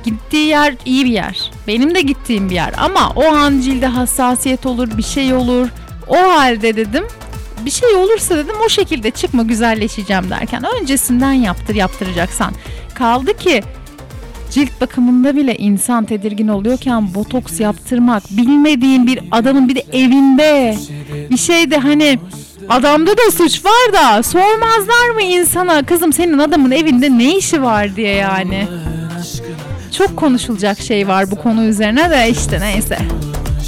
Gittiği yer iyi bir yer. Benim de gittiğim bir yer. Ama o an cilde hassasiyet olur, bir şey olur. O halde dedim, bir şey olursa dedim o şekilde çıkma, güzelleşeceğim derken. Öncesinden yaptıracaksan. Kaldı ki cilt bakımında bile insan tedirgin oluyorken botoks yaptırmak, bilmediğin bir adamın bir de evinde bir şey de hani adamda da suç var da sormazlar mı insana, kızım senin adamın evinde ne işi var diye yani. Çok konuşulacak şey var bu konu üzerine de işte neyse.